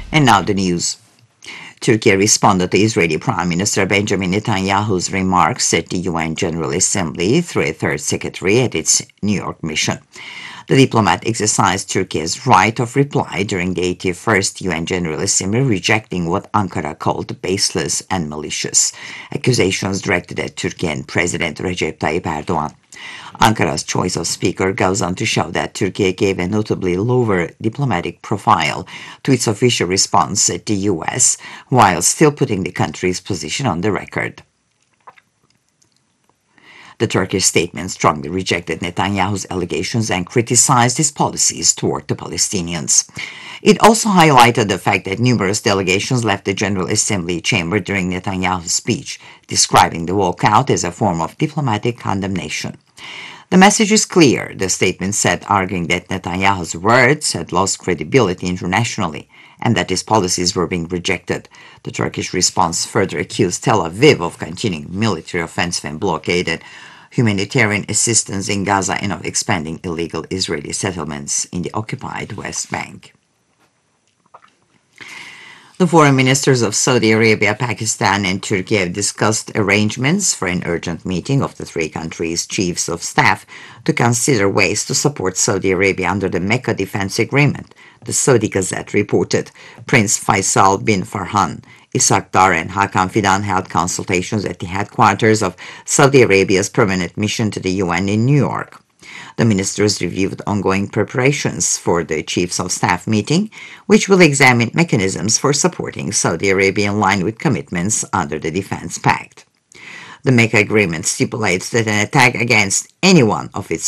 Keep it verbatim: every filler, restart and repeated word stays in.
And now the news. Turkey responded to Israeli Prime Minister Benjamin Netanyahu's remarks at the U N General Assembly through a third secretary at its New York mission. The diplomat exercised Turkey's right of reply during the eighty-first U N General Assembly, rejecting what Ankara called baseless and malicious accusations directed at Turkey and President Recep Tayyip Erdogan. Ankara's choice of speaker goes on to show that Turkey gave a notably lower diplomatic profile to its official response at the U S, while still putting the country's position on the record. The Turkish statement strongly rejected Netanyahu's allegations and criticized his policies toward the Palestinians. It also highlighted the fact that numerous delegations left the General Assembly chamber during Netanyahu's speech, describing the walkout as a form of diplomatic condemnation. The message is clear, the statement said, arguing that Netanyahu's words had lost credibility internationally and that his policies were being rejected. The Turkish response further accused Tel Aviv of continuing military offensive and blockade and humanitarian assistance in Gaza and of expanding illegal Israeli settlements in the occupied West Bank. The foreign ministers of Saudi Arabia, Pakistan, and Turkey have discussed arrangements for an urgent meeting of the three countries' chiefs of staff to consider ways to support Saudi Arabia under the Mecca Defense Agreement, the Saudi Gazette reported. Prince Faisal bin Farhan, Ishaq Dar, and Hakan Fidan held consultations at the headquarters of Saudi Arabia's permanent mission to the U N in New York. The ministers reviewed ongoing preparations for the Chiefs of Staff meeting, which will examine mechanisms for supporting Saudi Arabia in line with commitments under the Defense Pact. The Mecca Agreement stipulates that an attack against any one of its